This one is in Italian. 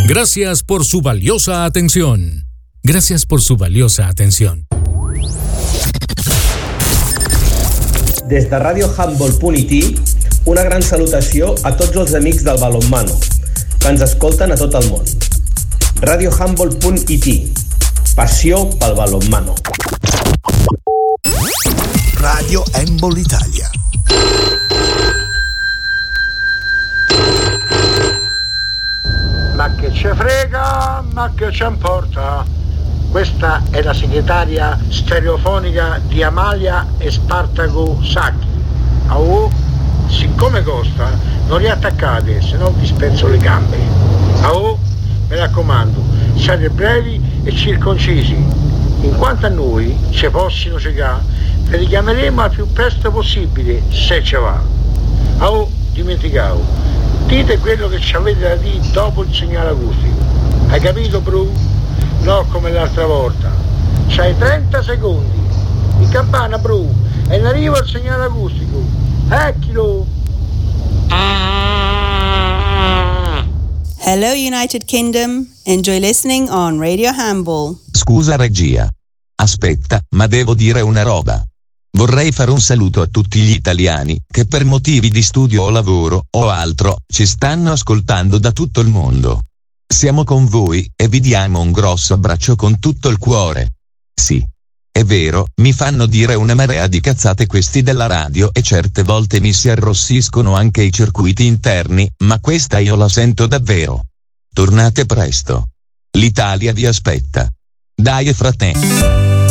Gracias por su valiosa atención. Gracias por su valiosa atención. Des de Ràdio Handball.it, una gran salutació a tots els amics del balonmano que ens escolten a tot el món. Ràdio Handball.it, passió pel balonmano. Radio Handball Italia. Ma che ce frega, ma che ce importa. Questa è la segretaria stereofonica di Amalia e Spartaco Sacchi. Siccome costa, non riattaccate, se no vi spezzo le gambe. Mi raccomando, siate brevi e circoncisi. In quanto a noi, ci possino cegare, vi richiameremo al più presto possibile, se ce va. Dimenticavo, dite quello che ci avete da dire dopo il segnale acustico. Hai capito, Bru? No, come l'altra volta. C'hai 30 secondi. In campana, Bru, e in arrivo il segnale acustico. Eccolo! Hello United Kingdom, enjoy listening on Radio Handball. Scusa regia. Aspetta, ma devo dire una roba. Vorrei fare un saluto a tutti gli italiani che per motivi di studio o lavoro o altro ci stanno ascoltando da tutto il mondo. Siamo con voi e vi diamo un grosso abbraccio con tutto il cuore. Sì, è vero, mi fanno dire una marea di cazzate questi della radio e certe volte mi si arrossiscono anche i circuiti interni, ma questa io la sento davvero. Tornate presto. L'Italia vi aspetta. Dai frate.